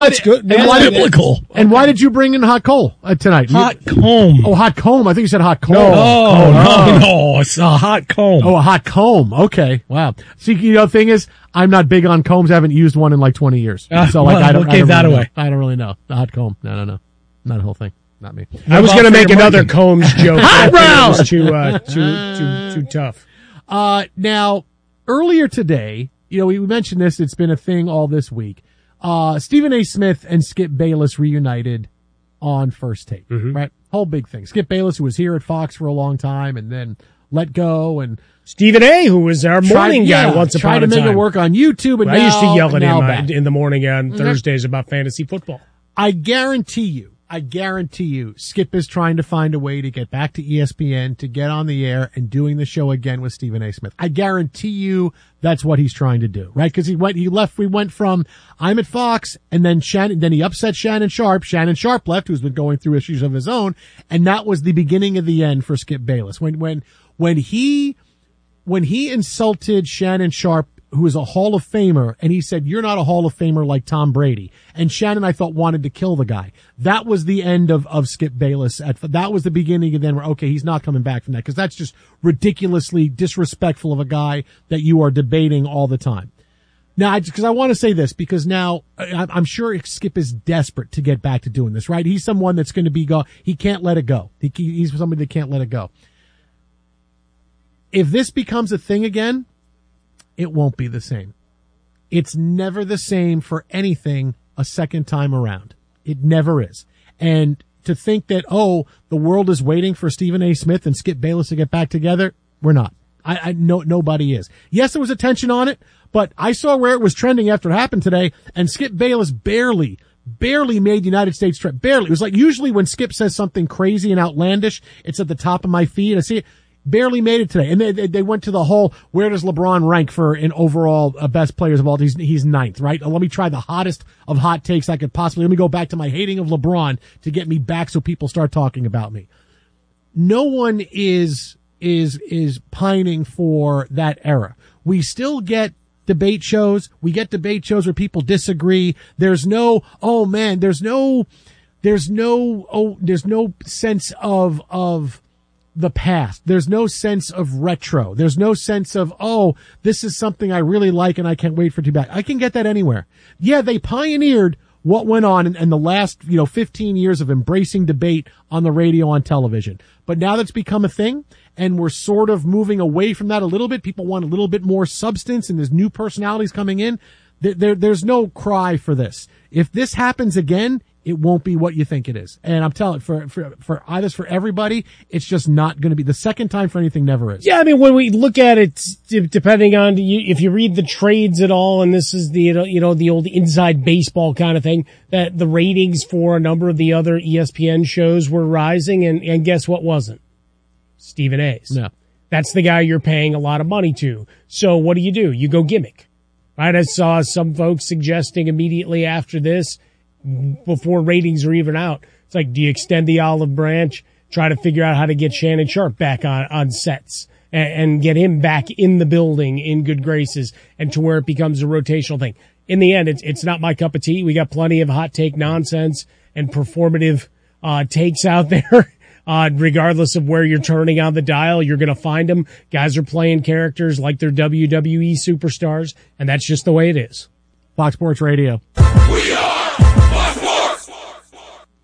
That's good. And why did you bring in hot coal tonight? Hot comb. Oh, hot comb. I think you said hot coal. No. It's a hot comb. Oh, a hot comb. Okay. Wow. See, the thing is, I'm not big on combs. I haven't used one in like 20 years. So I don't gave that away. I don't really know. The hot comb. No. Not a whole thing. Not me. I was going to make another Combs joke. Eyebrows! It was too tough. Now, earlier today, we mentioned this. It's been a thing all this week. Stephen A. Smith and Skip Bayless reunited on First Take, right? Whole big thing. Skip Bayless, who was here at Fox for a long time and then let go, and Stephen A., who was our morning guy once upon a time. Tried to make it work on YouTube, and I used to yell at him in the morning on Thursdays about fantasy football. I guarantee you, Skip is trying to find a way to get back to ESPN, to get on the air and doing the show again with Stephen A. Smith. I guarantee you that's what he's trying to do, right? Because we went from I'm at Fox, and then he upset Shannon Sharpe. Shannon Sharpe left, who's been going through issues of his own, and that was the beginning of the end for Skip Bayless. When he insulted Shannon Sharpe, who is a Hall of Famer, and he said, "You're not a Hall of Famer like Tom Brady." And Shannon, I thought, wanted to kill the guy. That was the end of Skip Bayless. That was the beginning, and then he's not coming back from that, because that's just ridiculously disrespectful of a guy that you are debating all the time. Now, because I want to say this, because now I'm sure Skip is desperate to get back to doing this, right? He's someone that's going to he can't let it go. He's somebody that can't let it go. If this becomes a thing again, it won't be the same. It's never the same for anything a second time around. It never is. And to think that, the world is waiting for Stephen A. Smith and Skip Bayless to get back together, we're not. Nobody is. Yes, there was attention on it, but I saw where it was trending after it happened today, and Skip Bayless barely made United States trend. Barely. It was like usually when Skip says something crazy and outlandish, it's at the top of my feed. I see it. Barely made it today. And they went to the whole, where does LeBron rank for in overall best players of all? He's ninth, right? Let me try the hottest of hot takes I could possibly. Let me go back to my hating of LeBron to get me back so people start talking about me. No one is pining for that era. We still get debate shows. We get debate shows where people disagree. There's no sense of the past. There's no sense of retro. There's no sense of, this is something I really like and I can't wait for it to be back. I can get that anywhere. Yeah, they pioneered what went on in the last, 15 years of embracing debate on the radio, on television. But now that's become a thing, and we're sort of moving away from that a little bit. People want a little bit more substance, and there's new personalities coming in. There's no cry for this. If this happens again, it won't be what you think it is. And I'm telling you, for everybody, it's just not going to be. The second time for anything never is. Yeah, I mean, when we look at it, depending on if you read the trades at all, and this is the old inside baseball kind of thing, that the ratings for a number of the other ESPN shows were rising, and guess what wasn't? Stephen A's. Yeah. That's the guy you're paying a lot of money to. So what do? You go gimmick. Right? I saw some folks suggesting immediately after this, before ratings are even out, it's like, do you extend the olive branch, try to figure out how to get Shannon Sharpe back on sets and get him back in the building in good graces, and to where it becomes a rotational thing. In the end, it's not my cup of tea. We got plenty of hot take nonsense and performative takes out there. Regardless of where you're turning on the dial, you're going to find them. Guys are playing characters like they're WWE superstars, and that's just the way it is. Fox Sports Radio. We are Fox Sports.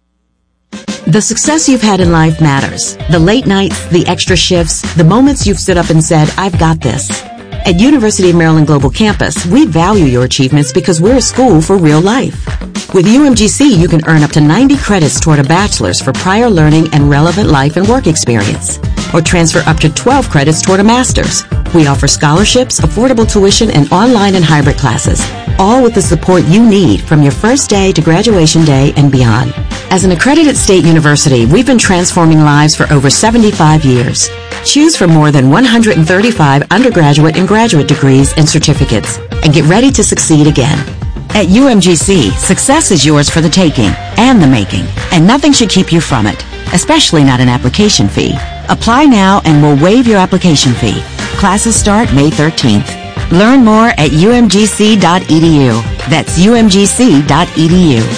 The success you've had in life matters. The late nights, the extra shifts, the moments you've stood up and said, I've got this. At University of Maryland Global Campus, we value your achievements because we're a school for real life. With UMGC, you can earn up to 90 credits toward a bachelor's for prior learning and relevant life and work experience, or transfer up to 12 credits toward a master's. We offer scholarships, affordable tuition, and online and hybrid classes, all with the support you need from your first day to graduation day and beyond. As an accredited state university, we've been transforming lives for over 75 years. Choose from more than 135 undergraduate and graduate degrees and certificates, and get ready to succeed again. At UMGC, success is yours for the taking and the making, and nothing should keep you from it, especially not an application fee. Apply now and we'll waive your application fee. Classes start May 13th. Learn more at umgc.edu. That's umgc.edu.